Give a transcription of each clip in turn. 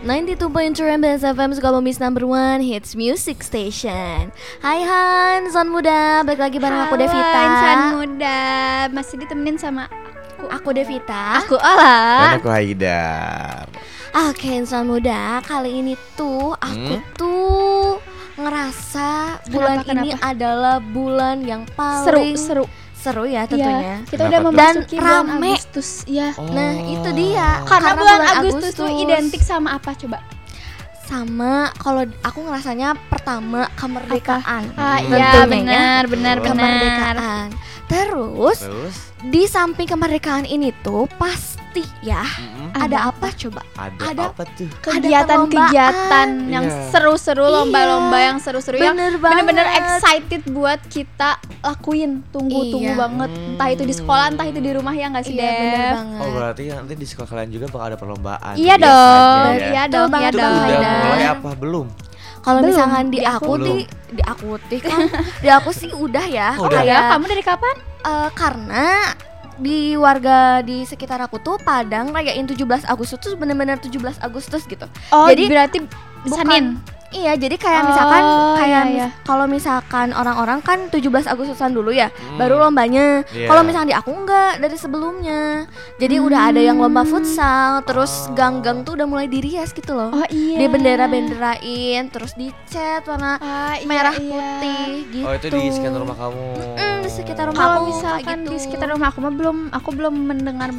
92.2 MBS FM Sukabumi's #1 Hits Music Station. Hai Han, insan muda, balik lagi bareng aku Devita. Insan muda, masih ditemenin sama Aku Devita. aku Ola. Dan aku Haidar. Oke insan muda, kali ini tuh aku tuh ngerasa bulan ini adalah bulan yang paling seru ya tentunya. Iya, kita udah Kenapa tuh? memasuki Dan bulan rame. Agustus ya. Nah itu dia. Karena bulan Agustus tuh identik sama apa coba? sama kalau aku ngerasanya pertama kemerdekaan. Iya Tentunya benar. kemerdekaan. Terus di samping kemerdekaan ini tuh pasti ya ada apa coba? Ada apa tuh? Kegiatan-kegiatan yang Iya. seru-seru, lomba-lomba yang seru-seru yang Bener banget. bener-bener excited buat kita lakuin. Tunggu Iya. banget. Entah itu di sekolah, entah itu di rumah ya nggak sih, Iya bener Dev? banget. Oh berarti nanti di sekolah kalian juga bakal ada perlombaan. Iya Biasanya dong, ya. iya Betul dong, iya banget, Itu Bang dong. udah Haidar. mulai apa belum? Kalau Belum, misalkan di aku di aku kan di aku sih udah ya. Oh, udah. Kayak, Kamu dari kapan? karena di warga di sekitar aku tuh Padang rayain 17 Agustus tuh bener-bener 17 Agustus gitu. Oh, Jadi, berarti bukan- Senin. Iya, jadi kayak misalkan iya. kalau misalkan orang-orang kan 17 Agustusan dulu ya, baru lombanya. Iya. Kalau misalkan di aku enggak dari sebelumnya. Jadi udah ada yang lomba futsal, terus gang-gang tuh udah mulai dirias gitu loh. Oh iya. Di bendera-benderain, terus dicat warna merah putih gitu. Oh itu di sekitar rumah kamu. Di sekitar rumah Kalau aku, misalkan kayak gitu. di sekitar rumah aku belum mendengar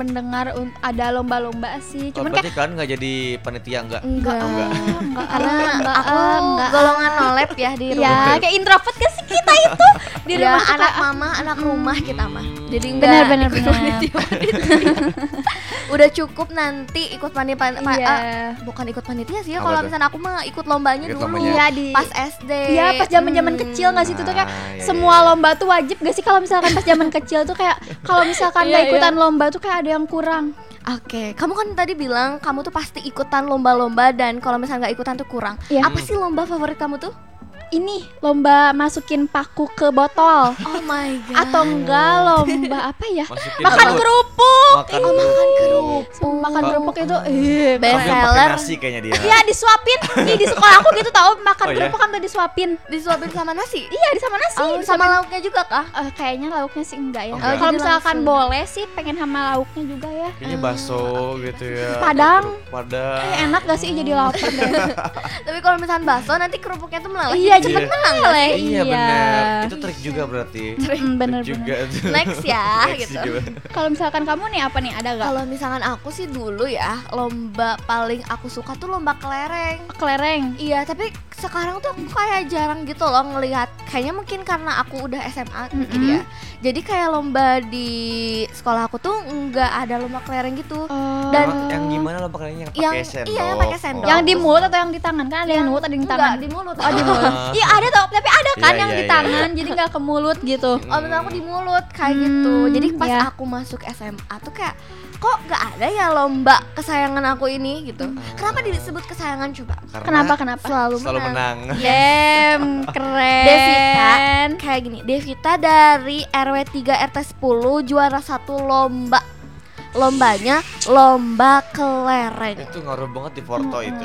ada lomba-lomba sih. Oh, Cuman berarti kalian nggak jadi panitia enggak? enggak. enggak Karena aku enggak. golongan nolep ya di rumah. Ya, kayak introvert kan sih kita itu di Ya, rumah tuh anak kayak- mama, anak rumah kita mah. Jadi Benar, enggak benar, ikut benar. panitia. Udah cukup nanti ikut panitia. Iya. Bukan ikut panitia sih ya. Apa Kalau tuh? misalnya aku mah ikut lombanya Ikut dulu. lombanya. Iya, di Pas SD. Iya, pas zaman-zaman kecil nggak sih itu tuh kayak iya, semua lomba tuh wajib gak sih kalau misalkan pas zaman kecil tuh kayak kalau misalkan nggak Iya, ikutan lomba tuh kayak ada yang kurang. Oke, kamu kan tadi bilang kamu tuh pasti ikutan lomba-lomba dan kalau misalnya nggak ikutan tuh kurang. Iya. Apa sih lomba favorit kamu tuh? Ini lomba masukin paku ke botol Oh my god. atau enggak lomba apa ya? Masukin Makan mulut. kerupuk. Makan makan kerupuk. Makan kerupuk itu Best Kamu yang pakai seller. nasi kayaknya dia. Iya disuapin. Ih, di sekolah aku gitu tahu makan Oh, iya? kerupuk kan tuh disuapin. Disuapin sama nasi. Iya, di sama nasi. Oh, sama lauknya juga kah? Kayaknya lauknya sih enggak ya. Oh, enggak. Kalau Jadi misalkan langsung. boleh sih pengen sama lauknya juga ya. Kayaknya bakso gitu ya. Padang. Padang. Enak gak sih jadi lapar deh. Tapi kalau misalnya bakso nanti kerupuknya tuh meleleh. Iya, cepet meleleh. Iya benar. Itu trik juga berarti. Bener-bener. Trik juga tuh. Next ya, Next gitu. juga. Kalau misalkan kamu nih apa nih, ada gak? Kalau misalkan aku sih dulu ya, lomba paling aku suka tuh lomba kelereng. Kelereng. Iya, tapi sekarang tuh aku kayak jarang gitu loh ngelihat. Kayaknya mungkin karena aku udah SMA gitu ya. Jadi kayak lomba di sekolah aku tuh nggak ada lomba kelereng gitu. Dan yang gimana lo pakainya yang pakai sendok? iya, yang pakai sendok. Yang di mulut atau yang di tangan? Kan ada yang di mulut, ada yang di tangan. Enggak, di mulut. Oh, di mulut. Iya, ada tau, tapi ada kan Iya, yang iya, di iya. tangan, jadi nggak ke mulut gitu. Oh, bener aku di mulut kayak gitu. Jadi pas iya. aku masuk SMA tuh kayak kok nggak ada ya lomba kesayangan aku ini gitu. Kenapa disebut kesayangan coba? Kenapa? Selalu menang. Yem, keren. Devita kayak gini. Devita dari RW 3 RT 10 juara 1 lomba. Lombanya lomba kelereng. Itu ngaruh banget di foto itu.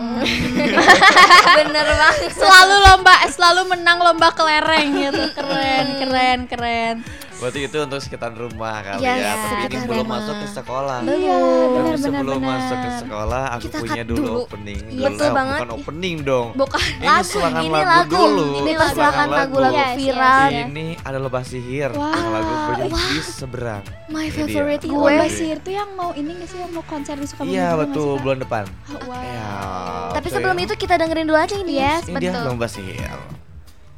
Bener banget. Selalu menang lomba kelereng gitu. Keren. Berarti itu untuk sekitar rumah kali Yes, ya. Tapi ini sekitar belum rumah. masuk ke sekolah. Iya, Tapi benar. sebelum masuk ke sekolah aku Kita punya cut dulu dulu. opening. Iya, betul banget. Bukan opening dong. Bukan Ini lagu, serangan ini lagu lagu. dulu. Ini Serangan persilakan lagu-lagu Yes, viral. yes, Ini ada lomba sihir. Wow. Yang lagu bernyanyi di seberang. My Ini favorite dia. gue. Lomba sihir tuh yang mau ini nggak sih, yang mau konser di Sukabumi? Iya juga nggak betul, sih, Kak? bulan depan. Oh, wow. Ya, Tapi oke. sebelum itu kita dengerin dulu aja ini. Yes, ini dia betul. lomba sihir.